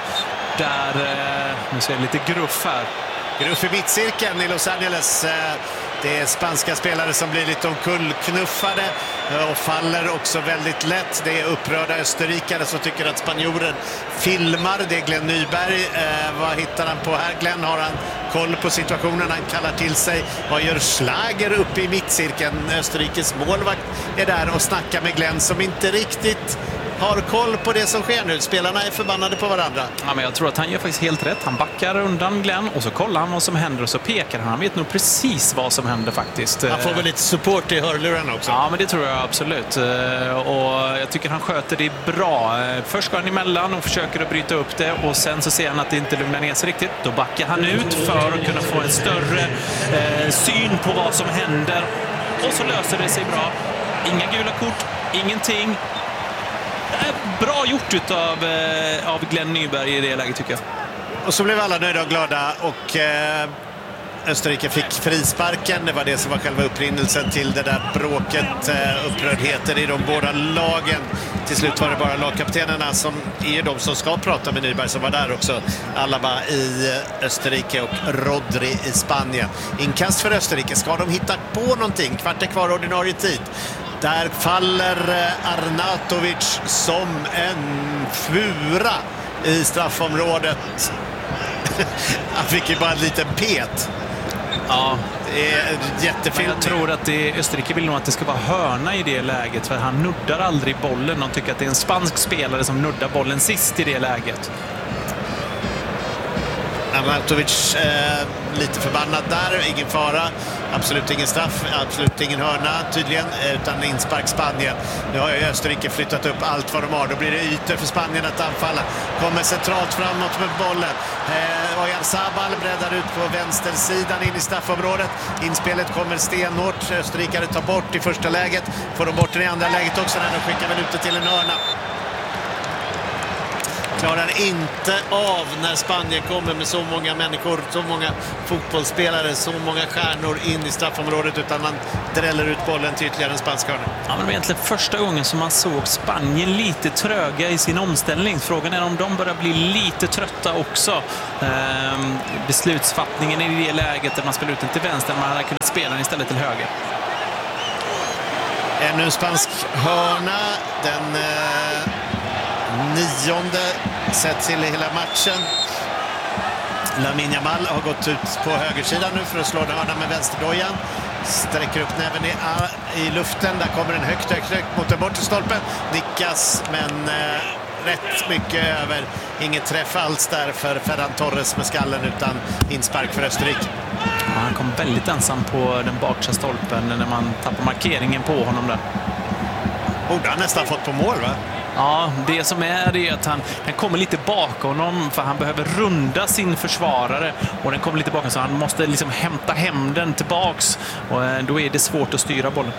Nu ser jag lite gruff här. Gruff i mittcirkeln i Los Angeles. Det är spanska spelare som blir lite omkullknuffade och faller också väldigt lätt. Det är upprörda österrikare som tycker att spanjoren filmar. Det är Glenn Nyberg. Vad hittar han på här? Glenn, har han koll på situationen? Han kallar till sig. Vad gör Schlager uppe i mittcirkeln? Österrikes målvakt är där och snackar med Glenn som inte riktigt har koll på det som sker nu. Spelarna är förbannade på varandra. Ja, men jag tror att han gör faktiskt helt rätt. Han backar undan Glenn och så kollar han vad som händer och så pekar han. Han vet nog precis vad som händer faktiskt. Han får väl lite support i hörlurarna också. Ja, men det tror jag absolut. Och jag tycker han sköter det bra. Först går han emellan och försöker att bryta upp det, och sen så ser han att det inte lugnar ner sig riktigt. Då backar han ut för att kunna få en större syn på vad som händer. Och så löser det sig bra. Inga gula kort, ingenting. Bra gjort av Glenn Nyberg i det läget, tycker jag. Och så blev alla nöjda och glada, och Österrike fick frisparken. Det var det som var själva upprinnelsen till det där bråket, upprördheten i de båda lagen. Till slut var det bara lagkaptenerna som är de som ska prata med Nyberg som var där också. Alaba i Österrike och Rodri i Spanien. Inkast för Österrike. Ska de hitta på någonting? Kvart är kvar ordinarie tid. Där faller Arnautovic som en fura i straffområdet. Han fick ju bara en liten pet. Ja, det är jättefint. Jag tror att Österrike vill nog att det ska vara hörna i det läget, för han nuddar aldrig bollen. De tycker att det är en spansk spelare som nuddar bollen sist i det läget. Arnautovic lite förbannad där, ingen fara, absolut ingen straff, absolut ingen hörna tydligen, utan inspark Spanien. Nu har ju Österrike flyttat upp allt vad de har, då blir det ytor för Spanien att anfalla. Kommer centralt framåt med bollen. Oyarzabal breddar ut på vänstersidan in i straffområdet. Inspelet kommer stenhårt, österrikare tar bort i första läget, får de bort den i andra läget också när de skickar väl ut det till en hörna. Klarar inte av när Spanien kommer med så många människor, så många fotbollsspelare, så många stjärnor in i straffområdet, utan man dräller ut bollen till ytterligare en spansk hörna. Ja, men det var egentligen första gången som man såg Spanien lite tröga i sin omställning. Frågan är om de börjar bli lite trötta också. Beslutsfattningen i det läget där man spelar ut den till vänster, man hade kunnat spela den istället till höger. Ännu en spansk hörna, den 9:e sett till hela matchen. Lamine Yamal har gått ut på högersidan nu för att slå den hörna med vänsterdojan. Sträcker upp näven i luften. Där kommer en högt mot den bortre stolpen. Nickas, men rätt mycket över. Inget träff alls där för Ferran Torres med skallen, utan inspark för Österrike. Ja, han kom väldigt ensam på den bakre stolpen när man tappar markeringen på honom där. Borde han nästan fått på mål, va? Ja, det som är att han kommer lite bakom honom, för han behöver runda sin försvarare, och den kommer lite bakom, så han måste liksom hämta hem den tillbaks, och då är det svårt att styra bollen.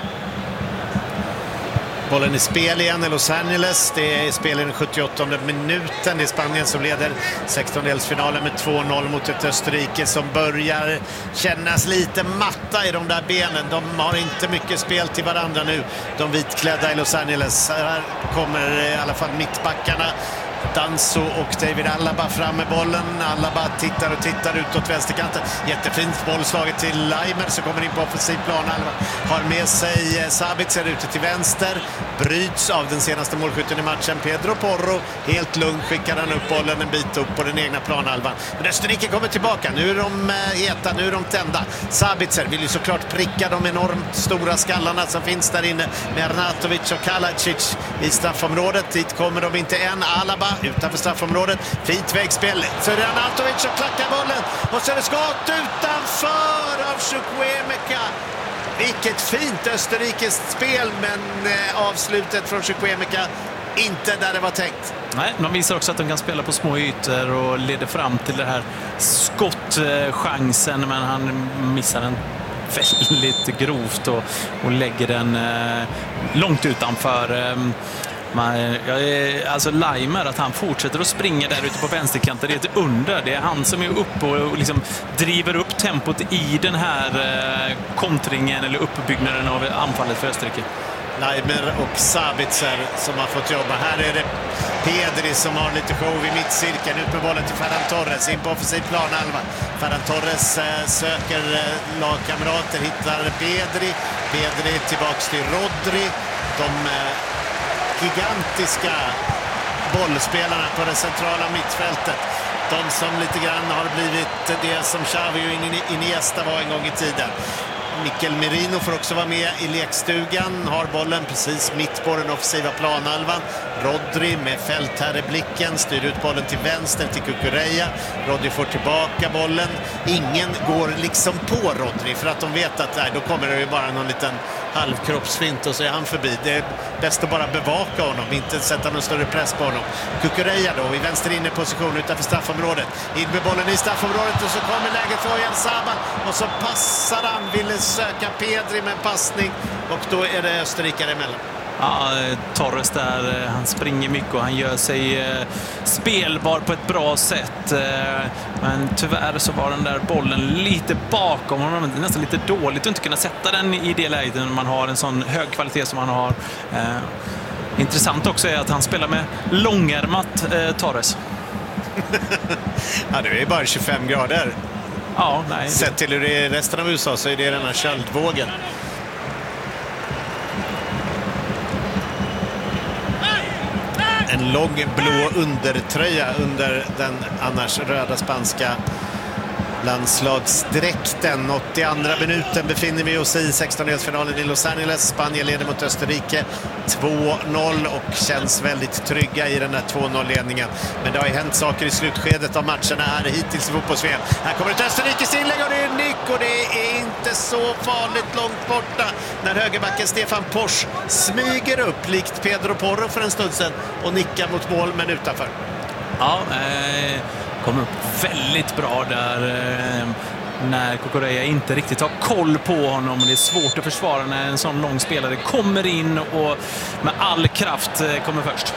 Bollen i spel igen i Los Angeles. Det är spel i den 78:e minuten. Det är Spanien som leder 16-delsfinalen med 2-0 mot ett Österrike som börjar kännas lite matta i de där benen. De har inte mycket spel till varandra nu, de vitklädda i Los Angeles. Här kommer i alla fall mittbackarna Danso och David Alaba fram med bollen. Alaba tittar utåt vänsterkanten. Jättefint bollslaget till Leimer som kommer in på offensiv plan. Alaba har med sig Sabitzer ute till vänster. Bryts av den senaste målskytten i matchen, Pedro Porro. Helt lugnt skickar han upp bollen en bit upp på den egna planhalvan. Men Österrike kommer tillbaka. Nu är de heta, nu är de tända. Sabitzer vill ju såklart pricka de enormt stora skallarna som finns där inne med Arnautovic och Kalacic i straffområdet. Dit kommer de inte än. Alaba utanför straffområdet. Fint vägspel. Så är det Arnautovic som klackar bollen. Och så är det skott utanför av Chukwuemeka. Vilket fint österrikiskt spel, men avslutet från Chukwuemeka inte där det var tänkt. Nej, de visar också att de kan spela på små ytor och leder fram till det här skottchansen, men han missar den väldigt grovt och lägger den långt utanför. Alltså Leimer, att han fortsätter att springa där ute på vänsterkanten, det är ett under. Det är han som är uppe och liksom driver upp tempot i den här kontringen eller uppbyggnaden av anfallet för Österrike. Leimer och Sabitzer som har fått jobba. Här är det Pedri som har lite show i mittcirkeln. Ut med bollen till Ferran Torres in på offensiv plan halva. Ferran Torres söker lagkamrater, hittar Pedri tillbaks till Rodri. De gigantiska bollspelarna på det centrala mittfältet. De som lite grann har blivit det som Xavi och Iniesta var en gång i tiden. Mikel Merino får också vara med i lekstugan. Har bollen precis mitt på den offensiva planhalvan. Rodri med fältherreblicken styr ut bollen till vänster till Cucurella. Rodri får tillbaka bollen. Ingen går liksom på Rodri för att de vet att då kommer det ju bara någon liten halvkroppsfint och så är han förbi. Det är bäst att bara bevaka honom, inte sätta någon större press på honom. Cucurella då i vänster inne position utanför straffområdet. In med bollen i straffområdet och så kommer läget för Oyarzabal och så passar han, ville söka Pedri med en passning och då är det österrikare emellan. Ja, Torres där, han springer mycket och han gör sig spelbar på ett bra sätt. Men tyvärr så var den där bollen lite bakom honom. Det är nästan lite dåligt att inte kunna sätta den i det läget när man har en sån hög kvalitet som han har. Intressant också är att han spelar med långärmat Torres. Ja, det är bara 25 grader. Ja, nej. Sett till hur det är i resten av USA så är det den här köldvågen. En lång blå undertröja under den annars röda spanska landslagsdräkten. 82 minuten befinner vi oss i 16-delsfinalen i Los Angeles. Spanien leder mot Österrike 2-0 och känns väldigt trygga i den här 2-0-ledningen. Men det har ju hänt saker i slutskedet av matcherna här hittills i fotbolls-VM. Här kommer ett Österrikes inlägg och det är nick och det är inte så farligt långt borta när högerbacken Stefan Posch smyger upp likt Pedro Porro för en stund sedan och nickar mot mål men utanför. Ja, kommer upp väldigt bra där när Cucurella inte riktigt har koll på honom. Det är svårt att försvara när en sån lång spelare kommer in och med all kraft kommer först.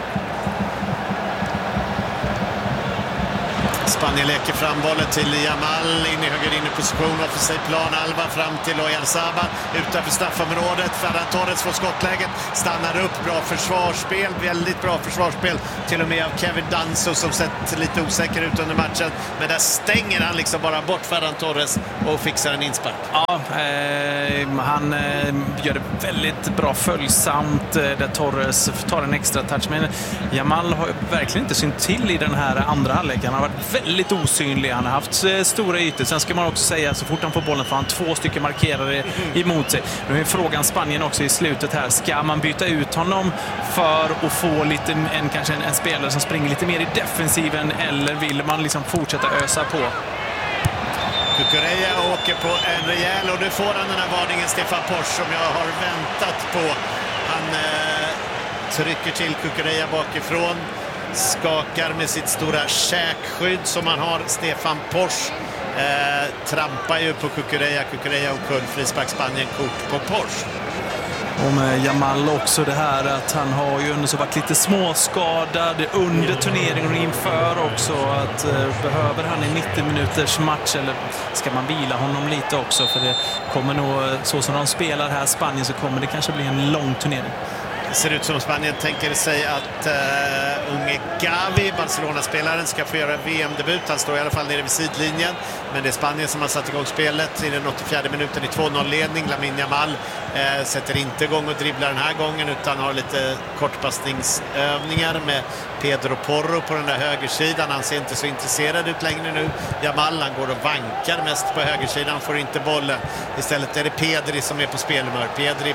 Spanien leker fram bollen till Yamal in i höger inneposition, offensiv plan, Alba fram till Oyarzabal utanför straffområdet. Ferran Torres får skottläget, stannar upp, bra försvarsspel, väldigt bra försvarsspel till och med av Kevin Danso som sett lite osäker ut under matchen, men där stänger han liksom bara bort Ferran Torres och fixar en inspark. Ja, han gör det väldigt bra följsamt där Torres tar en extra touch, men Yamal har verkligen inte synt till i den här andra halvleken. Han har varit väldigt osynlig, han har haft stora ytor. Sen ska man också säga, så fort han får bollen får han 2 stycken markerare emot sig. Nu är frågan Spanien också i slutet här. Ska man byta ut honom för att få lite, kanske en spelare som springer lite mer i defensiven, eller vill man liksom fortsätta ösa på? Cucurella åker på en rejäl och nu får han den här varningen Stefan Posch som jag har väntat på. Han trycker till Cucurella bakifrån, skakar med sitt stora käkskydd som han har. Stefan Posch trampar ju på Cucurella och kull, frispark Spanien, kort på Posch. Och med Yamal också det här att han har ju så varit lite småskadad under turneringen och inför också, att behöver han i 90 minuters match eller ska man vila honom lite också, för det kommer nog, så som de spelar här Spanien, så kommer det kanske bli en lång turnering. Det ser ut som Spanien tänker sig att unge Gavi, Barcelona-spelaren, ska få göra VM-debut. Han står i alla fall nere vid sidlinjen. Men det är Spanien som har satt igång spelet i den 84 minuten i 2-0-ledning. Lamine Yamal sätter inte igång och dribblar den här gången, utan har lite kortpassningsövningar med Pedro Porro på den där högersidan. Han ser inte så intresserad ut längre nu. Yamal, han går och vankar mest på högersidan, får inte bollen. Istället är det Pedri som är på spelhumör. Pedri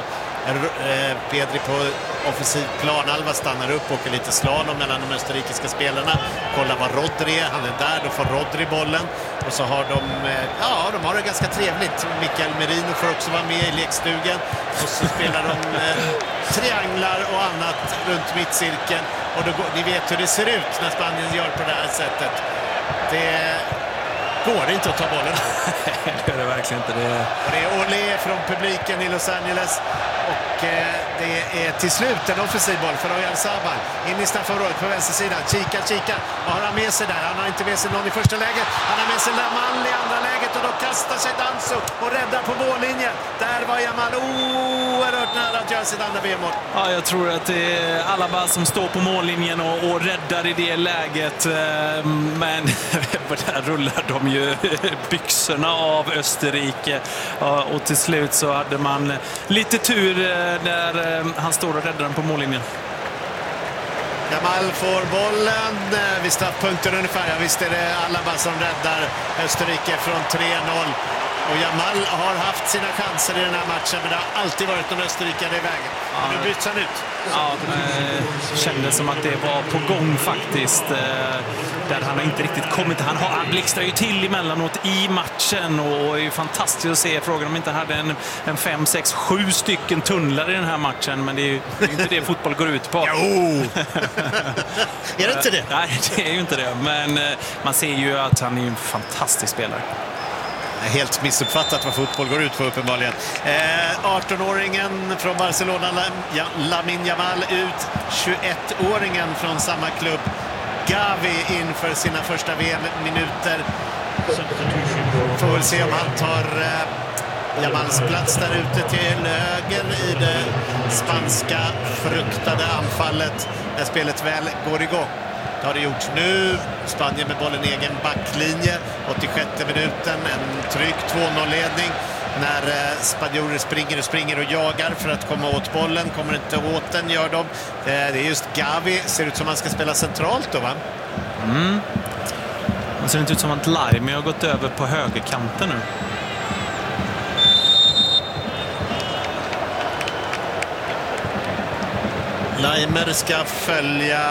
på offensiv plan. Alva stannar upp och åker lite slalom mellan de österrikiska spelarna. Kolla vad Rodri är. Han är där, då får Rodri bollen. Och så har de har det ganska trevligt. Mikael Merino får också vara med i lekstugan. Och så spelar de trianglar och annat runt mittcirkeln. Och då, ni vet hur det ser ut när Spanien gör på det här sättet. Det går inte att ta bollen. Det gör det verkligen inte. Och det är Olé från publiken i Los Angeles. Och det är till slut en offensiv boll för Oyarzabal. In i straffområdet på vänstersidan. Kika. Vad har han med sig där? Han har inte med sig någon i första läget. Han har med sig Yamal i andra läget och då kastar sig Danso och räddar på mållinjen. Där var Yamal oerhört nära att göra sitt andra VM-mål. Ja, jag tror att det är Alaba som står på mållinjen och räddar i det läget. Men där rullar de ju byxorna av Österrike. Och till slut så hade man lite tur när han står och räddar den på mållinjen. Yamal får bollen vid straffpunkten ungefär. Ja, visst är det Alaba som räddar Österrike från 3-0. Och Yamal har haft sina chanser i den här matchen, men det har alltid varit någon österrikare i vägen. Men nu byts han ut. Ja, det kändes som att det var på gång faktiskt. Där han har inte riktigt kommit. Han blixtrar ju till emellanåt i matchen och är ju fantastiskt att se. Frågan om inte hade en 5, 6, 7 stycken tunnlar i den här matchen, men det är ju inte det fotboll går ut på. Jo! Är det inte det? Nej, det är ju inte det. Men man ser ju att han är en fantastisk spelare. Helt missuppfattat vad fotboll går ut på uppenbarligen. 18-åringen från Barcelona, Lamine Yamal, ut 21-åringen från samma klubb, Gavi, inför sina första VM-minuter. Får väl se om han tar Yamals plats där ute till höger i det spanska fruktade anfallet när spelet väl går igång. Det har det gjort nu. Spanien med bollen i egen backlinje. 86 minuten, en trygg 2-0-ledning. När spanjorer springer och jagar för att komma åt bollen. Kommer inte åt den, gör de. Det är just Gavi. Ser ut som han ska spela centralt då, va? Det ser inte ut som att Laimi har gått över på högerkanten nu. Laimer ska följa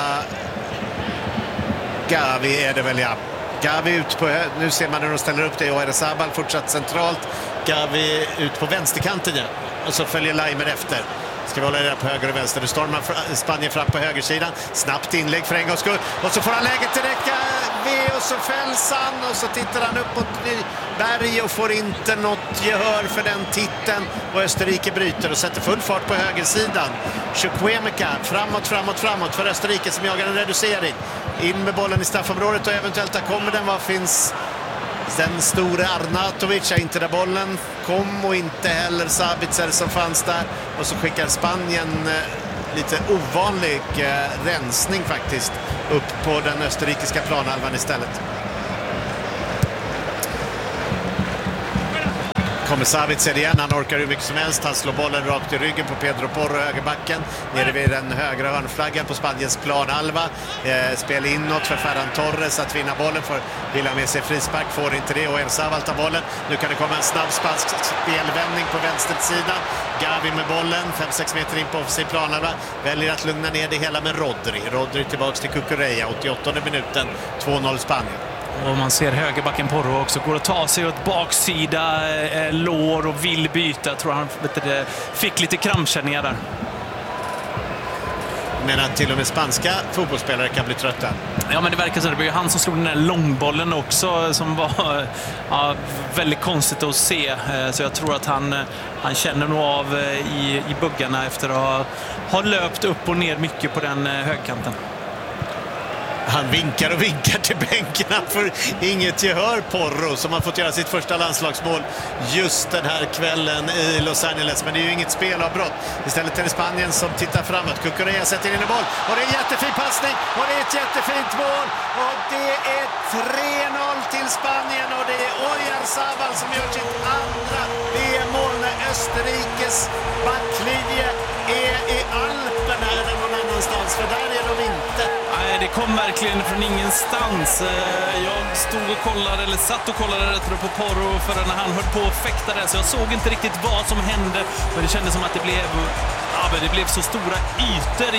Gavi, är det väl, ja. Gavi ut på nu ser man hur de ställer upp det. Oyarzabal fortsatt centralt. Gavi ut på vänsterkanten, ja. Och så följer Laimer efter. Ska vi hålla det där på höger och vänster. Nu stormar Spanien fram på högersidan. Snabbt inlägg för en gångs skull. Och så får han läget till räcka. Och så fälls han. Och så tittar han upp mot Berg och får inte något gehör för den titeln. Och Österrike bryter och sätter full fart på högersidan. Chukwuemeka framåt för Österrike som jagar en reducering. In med bollen i straffområdet och eventuellt där kommer den. Vad finns... Den store Arnautovic är inte där bollen kom och inte heller Sabitzer som fanns där. Och så skickar Spanien lite ovanlig rensning faktiskt upp på den österrikiska planhalvan istället. Kommer Sabitzer igen, han orkar hur mycket som helst. Han slår bollen rakt i ryggen på Pedro Porro, högerbacken. Nere vid den högra hörnflaggan på Spaniens planhalva. Spel inåt för Ferran Torres att vinna bollen. Vill ha med sig frispark, får inte det. Och Oyarzabal tar bollen. Nu kan det komma en snabb spansk spelvändning på vänstersidan. Gavi med bollen, 5-6 meter in på offensiv planhalva. Väljer att lugna ner det hela med Rodri tillbaks till Cucurella, 88:e minuten, 2-0 Spanien. Och man ser högerbacken Porro också går att ta sig åt baksida lår och vill byta. Jag tror han fick lite krampkänningar där. Men att till och med spanska fotbollsspelare kan bli trötta. Ja, men det verkar så. Det var ju han som slog den här långbollen också som var väldigt konstigt att se. Så jag tror att han känner nog av i buggarna efter att ha löpt upp och ner mycket på den högkanten. Han vinkar och vinkar till bänken. Han får inget gehör, Porro, som har fått göra sitt första landslagsmål just den här kvällen i Los Angeles. Men det är ju inget spelavbrott. Istället är det Spanien som tittar framåt. Cucurella sätter in en boll. Och det är en jättefin passning. Och det är ett jättefint mål. Och det är 3-0 till Spanien. Och det är Oyarzabal som gör sitt andra VM-mål när Österrikes backlinje är i Alperna eller någon annanstans. För där är de inte. Nej, det kom verkligen från ingenstans. Jag satt och kollade rätt på Porro för när han höll på och fäktade, så jag såg inte riktigt vad som hände. Men det kändes som att det blev så stora ytor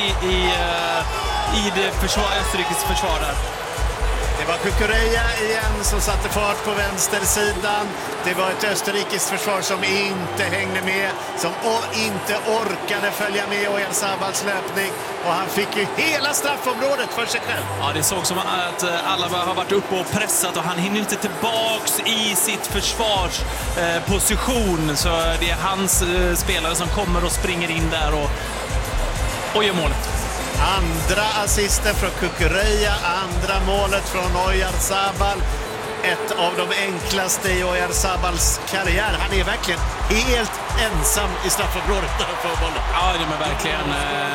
i det Österrikes försvar där. Det var Cucurella igen som satte fart på vänstersidan. Det var ett österrikiskt försvar som inte hängde med, som inte orkade följa med Oyarzabals löpning. Och han fick ju hela straffområdet för sig själv. Ja, det såg som att alla har varit uppe och pressat och han hinner inte tillbaks i sitt försvarsposition. Så det är hans spelare som kommer och springer in där och gör målet. Andra assisten från Cucurella, andra målet från Oyarzabal. Ett av de enklaste i Oyarzabals karriär. Han är verkligen helt ensam i straffområdet när han får bollen. Ja, det är verkligen.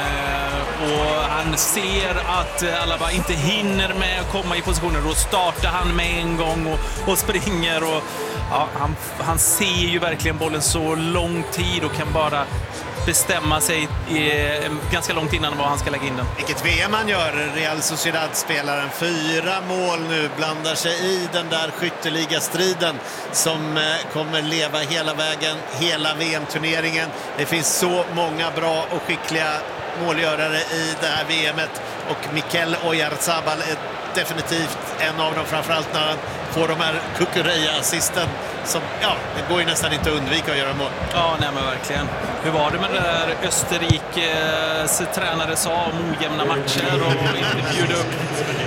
Och han ser att Alaba inte hinner med att komma i positioner. Då startar han med en gång och springer. Och, ja, han ser ju verkligen bollen så lång tid och kan bara bestämma sig ganska långt innan vad han ska lägga in den. Vilket VM han gör. Real Sociedad-spelaren 4 mål nu, blandar sig i den där skytteligastriden som kommer leva hela vägen, hela VM-turneringen. Det finns så många bra och skickliga målgörare i det här VMet och Mikel Oyarzabal är definitivt en av dem, framförallt när han får de här Cucurella-assisten som, det går ju nästan inte att undvika att göra mål. Ja, nej men verkligen. Hur var det med det där Österrikes tränare sa om ojämna matcher och inte bjuda upp?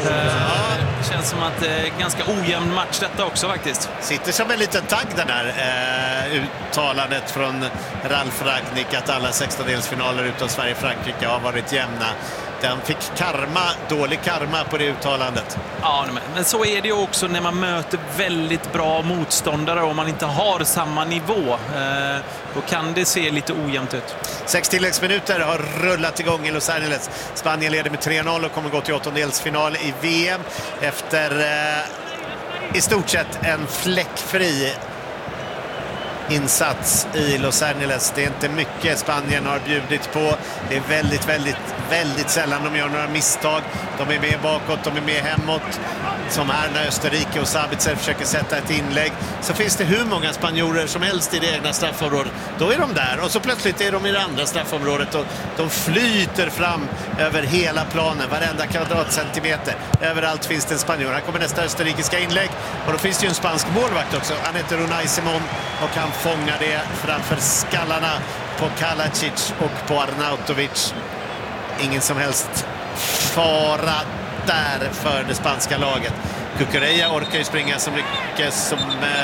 Det känns som att det är ganska ojämn match detta också faktiskt. Sitter som en liten tagg den här uttalandet från Ralf Rangnick att alla 16-delsfinaler utom Sverige-Frankrike har varit jämna. Den fick dålig karma på det uttalandet. Ja, men så är det ju också när man möter väldigt bra motståndare och man inte har samma nivå. Då kan det se lite ojämnt ut. 6 tilläggsminuter har rullat igång i Los Angeles. Spanien leder med 3-0 och kommer gå till 8-delsfinal i VM efter i stort sett en fläckfri insats i Los Angeles. Det är inte mycket Spanien har bjudit på. Det är väldigt sällan de gör några misstag. De är med bakåt, de är med hemåt. Som här när Österrike och Sabitzer försöker sätta ett inlägg, så finns det hur många spanjorer som helst i det egna straffområdet. Då är de där och så plötsligt är de i det andra straffområdet och de flyter fram över hela planen, varenda kvadratcentimeter. Överallt finns det en spanjor. Här kommer nästa österrikiska inlägg och då finns det ju en spansk målvakt också. Han heter Unai Simon och han fångar det framför skallarna på Kalacic och på Arnautovic. Ingen som helst fara där för det spanska laget. Cucurella orkar ju springa så mycket som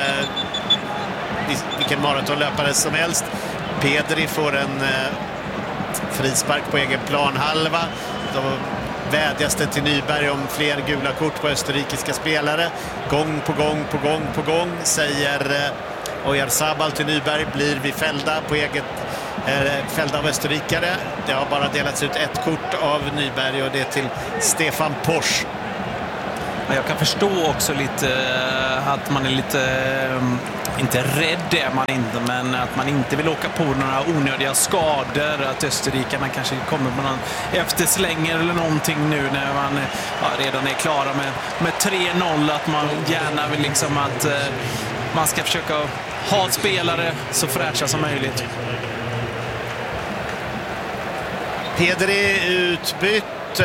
vilken maratonlöpare som helst. Pedri får en frispark på egen planhalva. Då vädjas det till Nyberg om fler gula kort på österrikiska spelare. Gång på gång säger Oyarzabal till Nyberg. Blir vi fällda på eget fällda av österrikare. Det har bara delats ut ett kort av Nyberg och det är till Stefan Posch. Jag kan förstå också lite att man är lite, inte rädd är man inte, men att man inte vill åka på några onödiga skador. Att österrikarna kanske kommer på någon efterslänger eller någonting nu när man redan är klara med 3-0. Att man gärna vill liksom att man ska försöka ha spelare så fräscha som möjligt. Pedri utbytt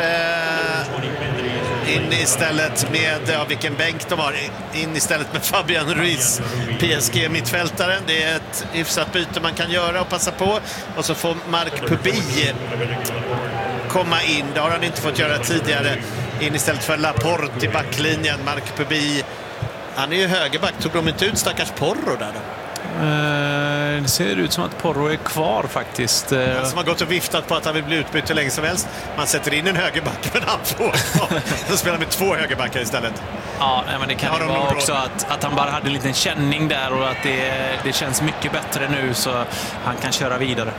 in istället med vilken bänk de har, in istället med Fabian Ruiz, PSG-mittfältaren. Det är ett hyfsat byte man kan göra och passa på. Och så får Marc Pubi komma in. Det har han inte fått göra tidigare. In istället för Laporte i backlinjen. Marc Pubi, han är ju högerback. Tog de inte ut stackars Porro där då? Det ser ut som att Porro är kvar faktiskt. Han som har gått och viftat på att han vill bli utbytt hur länge som helst. Man sätter in en högerback, men han får så spelar med 2 högerbackar istället. Ja, men det kan ju vara också att han bara hade en liten känning där och att det känns mycket bättre nu så han kan köra vidare.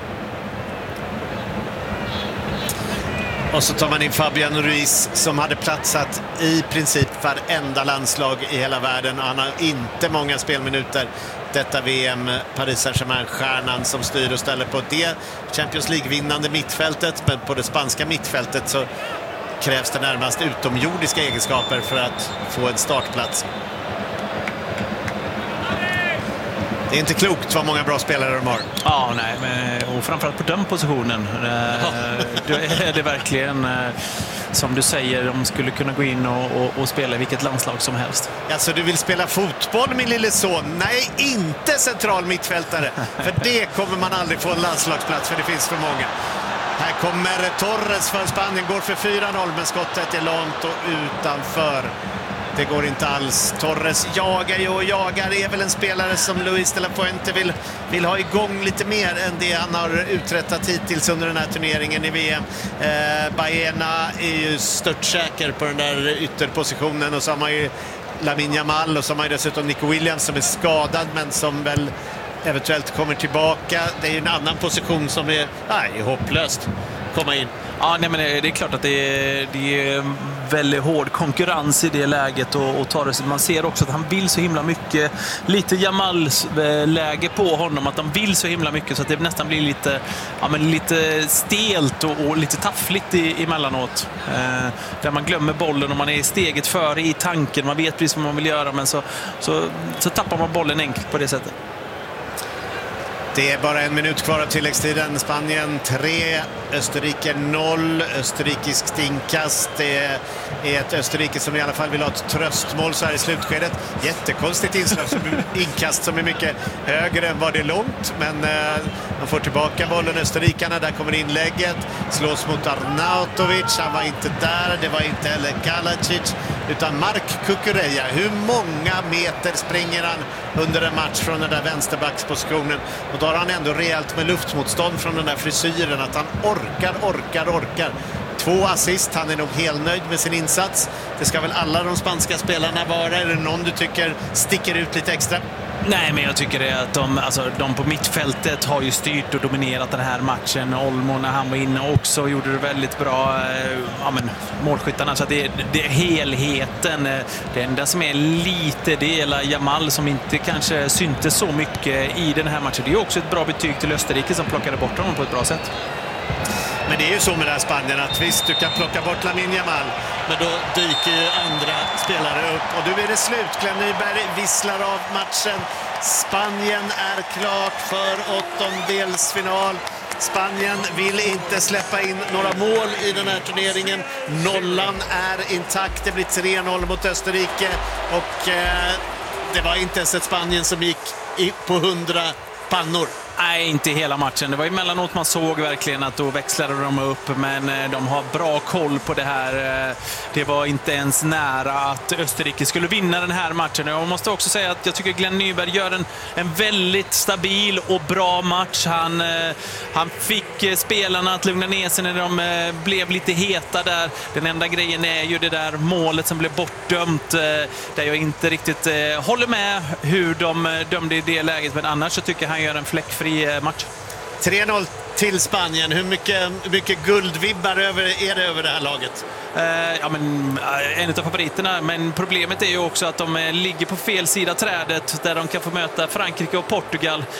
Och så tar man in Fabian Ruiz som hade platsat i princip varenda landslag i hela världen. Och han har inte många spelminuter detta VM. Paris Saint-Germain-stjärnan som styr och ställer på det Champions League-vinnande mittfältet. Men på det spanska mittfältet så krävs det närmast utomjordiska egenskaper för att få en startplats. Det är inte klokt vad många bra spelare de har. Ja, nej, men, och framförallt på den positionen. Det är det verkligen, som du säger, de skulle kunna gå in och spela i vilket landslag som helst. Alltså, du vill spela fotboll, min lille son? Nej, inte central mittfältare. För det kommer man aldrig få en landslagsplats, för det finns för många. Här kommer Torres för Spanien, går för 4-0, men skottet är långt och utanför. Det går inte alls. Torres jagar, är väl en spelare som Luis de la Fuente vill ha igång lite mer än det han har uträttat hittills under den här turneringen i VM. Baena är ju störtsäker på den där ytterpositionen och så har man ju Lamine Yamal och så har man ju dessutom Nico Williams som är skadad men som väl eventuellt kommer tillbaka. Det är ju en annan position som är hopplöst komma in. Ja, nej, men det är klart att det är väldigt hård konkurrens i det läget och Torres, man ser också att han vill så himla mycket, lite Jamals läge på honom, att de vill så himla mycket så att det nästan blir lite stelt och lite taffligt emellanåt. Där man glömmer bollen och man är steget före i tanken, man vet precis vad man vill göra, men så tappar man bollen enkelt på det sättet. Det är bara 1 minut kvar av tilläggstiden. Spanien 3, Österrike 0. Österrikiskt inkast. Det är ett Österrike som i alla fall vill ha ett tröstmål så här i slutskedet. Jättekonstigt inkast som är mycket högre än vad det är långt. Men de får tillbaka bollen, österrikarna. Där kommer inlägget. Slås mot Arnautovic. Han var inte där. Det var inte heller Kalacic. Utan Marc Cucurella. Hur många meter springer han under en match från den där vänsterbackspositionen? Och då har han ändå rejält med luftmotstånd från den där frisyren att han orkar. 2 assist, han är nog helt nöjd med sin insats. Det ska väl alla de spanska spelarna vara. Är det någon du tycker sticker ut lite extra? Nej, men jag tycker det att de på mittfältet har ju styrt och dominerat den här matchen. Olmo när han var inne också gjorde det väldigt bra. Målskyttarna, så att det är helheten. Det enda som är lite del Jamal som inte kanske syntes så mycket i den här matchen. Det är också ett bra betyg till Österrike som plockade bort honom på ett bra sätt. Men det är ju så med det här Spanien att visst, du kan plocka bort Lamine Yamal, men då dyker ju andra spelare upp. Och nu är det slut. Glenn Nyberg visslar av matchen. Spanien är klart för åttondelsfinal. Spanien vill inte släppa in några mål i den här turneringen. Nollan är intakt. Det blir 3-0 mot Österrike. Och det var inte ens ett Spanien som gick på 100 pannor. Nej, inte hela matchen. Det var emellanåt man såg verkligen att då växlade de upp, men de har bra koll på det här. Det var inte ens nära att Österrike skulle vinna den här matchen. Jag måste också säga att jag tycker Glenn Nyberg gör en väldigt stabil och bra match. Han fick spelarna att lugna ner sig när de blev lite heta där. Den enda grejen är ju det där målet som blev bortdömt, där jag inte riktigt håller med hur de dömde i det läget, men annars så tycker jag han gör en fläckfri match. 3-0 till Spanien. Hur mycket guldvibbar är det över det här laget? En av favoriterna, men problemet är ju också att de ligger på fel sida trädet där de kan få möta Frankrike och Portugal.